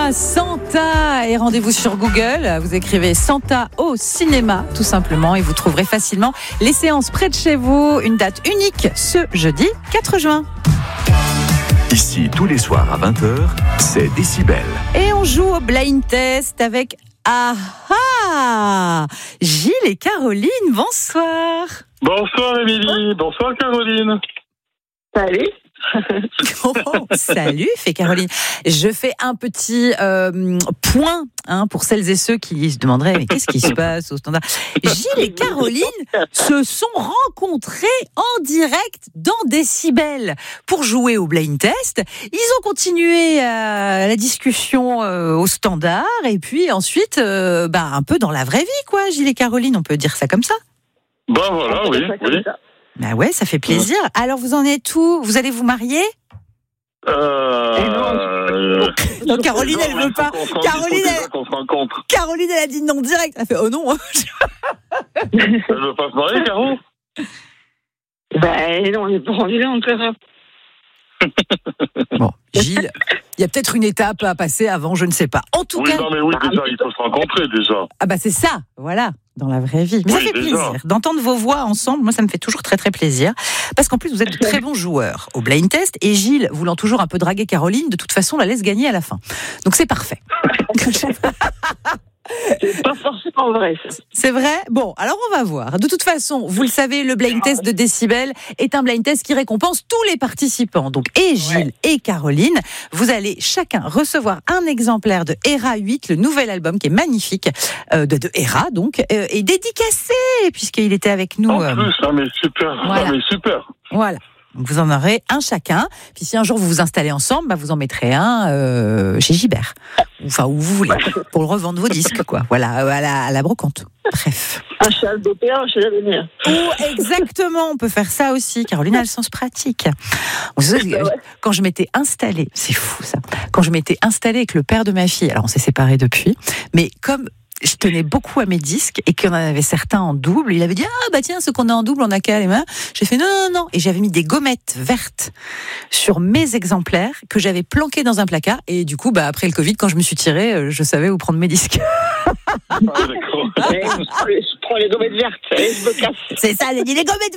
cinéma, Santa, et rendez-vous sur Google. Vous écrivez Santa au cinéma, tout simplement, et vous trouverez facilement les séances près de chez vous. Une date unique ce jeudi 4 juin. Ici, tous les soirs à 20h, c'est Décibel. Et on joue au blind test avec Gilles et Caroline, bonsoir. Bonsoir Émilie, bonsoir Caroline. Salut. Oh, salut, fait Caroline. Je fais un petit point pour celles et ceux qui se demanderaient mais qu'est-ce qui se passe au standard. Gilles et Caroline se sont rencontrés en direct dans Décibel pour jouer au blind test. Ils ont continué la discussion au standard et puis ensuite un peu dans la vraie vie quoi. Gilles et Caroline, on peut dire ça comme ça. Ben voilà, oui. Bah ouais, ça fait plaisir. Alors vous en êtes où ? Vous allez vous marier ? Non, Caroline, elle veut pas. Caroline, elle a dit non direct. Elle fait oh non. Elle veut pas se marier, Caro ? Ben non, on n'est pas rendu là encore. Bon, Gilles, il y a peut-être une étape à passer avant, je ne sais pas. En tout cas. Non, mais déjà, il faut se rencontrer déjà. Ah bah c'est ça, voilà. Dans la vraie vie. Mais ça fait plaisir d'entendre vos voix ensemble. Moi, ça me fait toujours très, très plaisir. Parce qu'en plus, vous êtes de très bons joueurs au blind test. Et Gilles, voulant toujours un peu draguer Caroline, de toute façon, la laisse gagner à la fin. Donc, c'est parfait. C'est pas forcément vrai, ça. C'est vrai ? Bon, alors on va voir. De toute façon, vous le savez, le blind test de Décibel est un blind test qui récompense tous les participants. Donc, et Gilles et Caroline, vous allez chacun recevoir un exemplaire de Héra 8, le nouvel album qui est magnifique, de Héra, donc, et dédicacé, puisqu'il était avec nous. En plus, mais super. Voilà. Mais super. Voilà. Donc vous en aurez un chacun. Puis si un jour vous vous installez ensemble, vous en mettrez un chez Gibert. Enfin, où vous voulez. Pour le revendre vos disques, quoi. Voilà, à la brocante. Bref. Un chez Albopéa, un chez l'avenir. Oh, exactement. On peut faire ça aussi. Caroline a le sens pratique. Quand je m'étais installée, c'est fou ça. Quand je m'étais installée avec le père de ma fille, alors on s'est séparés depuis, mais comme je tenais beaucoup à mes disques et qu'il y en avait certains en double. Il avait dit tiens, ceux qu'on a en double, on a qu'à les mains. J'ai fait non. Et j'avais mis des gommettes vertes sur mes exemplaires que j'avais planqués dans un placard. Et du coup, après le Covid, quand je me suis tirée, je savais où prendre mes disques. Ah, d'accord. Je prends les gommettes vertes et je me casse. C'est ça, j'ai dit les gommettes